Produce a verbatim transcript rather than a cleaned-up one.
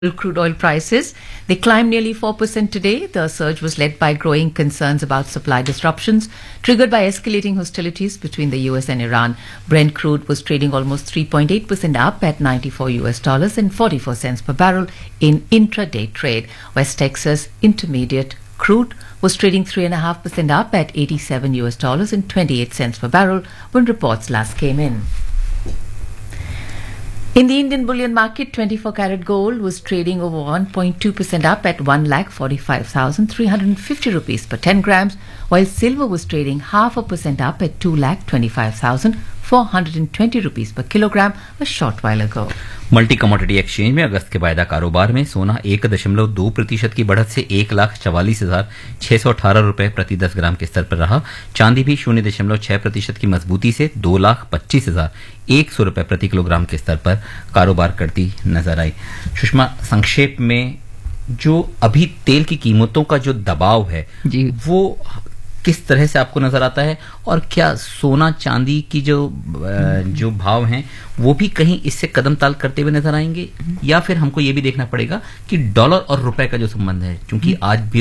Crude oil prices. They climbed nearly four percent today. The surge was led by growing concerns about supply disruptions triggered by escalating hostilities between the U S and Iran. Brent crude was trading almost three point eight percent up at ninety-four U S dollars and forty-four cents per barrel in intraday trade. West Texas Intermediate crude was trading three point five percent up at eighty-seven U S dollars and twenty-eight cents per barrel when reports last came in. In the Indian bullion market, twenty-four karat gold was trading over one point two percent up at one lakh forty-five thousand three hundred fifty rupees per ten grams, while silver was trading half a percent up at two lakh twenty-five thousand four hundred twenty rupees per kilogram a short while ago. Multi commodity exchange में अगस्त के वायदा कारोबार में सोना एक दशमलव दो प्रतिशत की बढ़त से एक लाख चवालीस हजार छह सौ अठारह रुपए प्रति दस ग्राम के स्तर पर रहा। चांदी भी शून्य दशमलव छह प्रतिशत की मजबूती से दो लाख पच्चीस हजार एक सौ रुपए प्रति किलोग्राम के स्तर पर कारोबार करती नजर आई। सुषमा, संक्षेप में जो अभी तेल की कीमतों का जो दबाव है जी, वो किस तरह से आपको नजर आता है, और क्या सोना चांदी की जो जो भाव हैं वो भी कहीं इससे कदम ताल करते हुए नजर आएंगे, या फिर हमको ये भी देखना पड़ेगा कि डॉलर और रुपए का जो संबंध है, क्योंकि आज भी